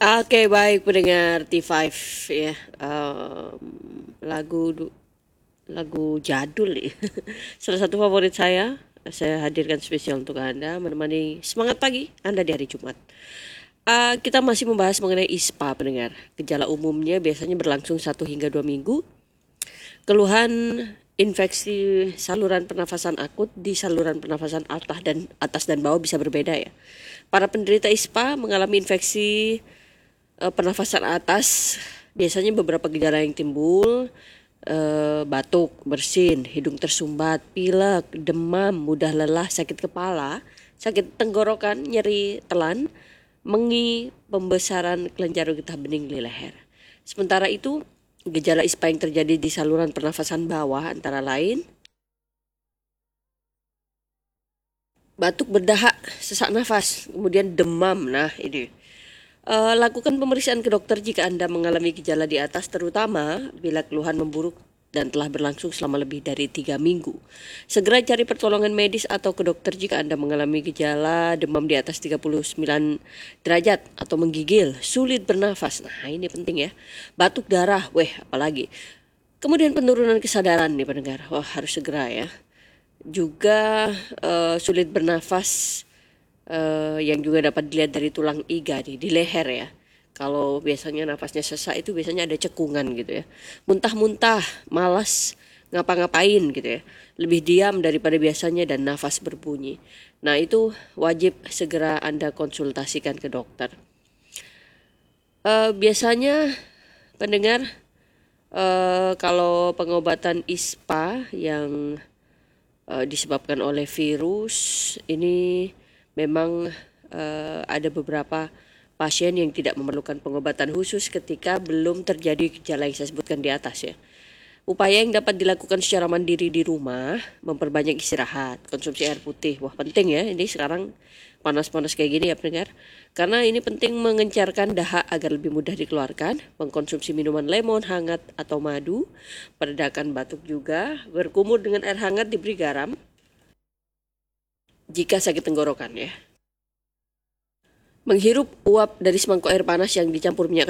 Oke, baik pendengar T5 ya. Lagu lagu jadul nih. Salah satu favorit saya hadirkan spesial untuk Anda menemani semangat pagi Anda di hari Jumat. Kita masih membahas mengenai ISPA pendengar. Gejala umumnya biasanya berlangsung 1 hingga 2 minggu. Keluhan infeksi saluran pernafasan akut di saluran pernafasan atas dan bawah bisa berbeda ya. Para penderita ISPA mengalami infeksi pernafasan atas, biasanya beberapa gejala yang timbul, batuk, bersin, hidung tersumbat, pilek, demam, mudah lelah, sakit kepala, sakit tenggorokan, nyeri telan, mengi, pembesaran kelenjar getah bening di leher. Sementara itu, gejala ISPA yang terjadi di saluran pernafasan bawah antara lain batuk berdahak, sesak nafas, kemudian demam. Nah, ini lakukan pemeriksaan ke dokter jika Anda mengalami gejala di atas, terutama bila keluhan memburuk dan telah berlangsung selama lebih dari 3 minggu. Segera cari pertolongan medis atau ke dokter jika Anda mengalami gejala demam di atas 39 derajat atau menggigil, sulit bernafas. Nah, ini penting ya. Batuk darah, apalagi. Kemudian penurunan kesadaran nih pendengar. Wah, harus segera ya. Juga sulit bernafas, yang juga dapat dilihat dari tulang iga di leher ya. Kalau biasanya nafasnya sesak itu biasanya ada cekungan gitu ya. Muntah-muntah, malas ngapa-ngapain gitu ya. Lebih diam daripada biasanya dan nafas berbunyi. Nah, itu wajib segera Anda konsultasikan ke dokter. Biasanya pendengar, kalau pengobatan ISPA yang disebabkan oleh virus ini memang ada beberapa pasien yang tidak memerlukan pengobatan khusus ketika belum terjadi gejala yang saya sebutkan di atas ya. Upaya yang dapat dilakukan secara mandiri di rumah, memperbanyak istirahat, konsumsi air putih. Wah, penting ya, ini sekarang panas-panas kayak gini ya pendengar. Karena ini penting mengencarkan dahak agar lebih mudah dikeluarkan, mengkonsumsi minuman lemon hangat atau madu, peredakan batuk juga, berkumur dengan air hangat diberi garam jika sakit tenggorokan ya. Menghirup uap dari semangkuk air panas yang dicampur minyak